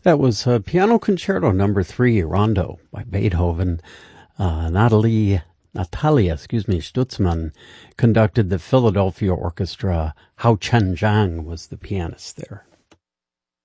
That was Piano Concerto Number 3, Rondo by Beethoven. Natalia Stutzman conducted the Philadelphia Orchestra. Hao Chen Zhang was the pianist there.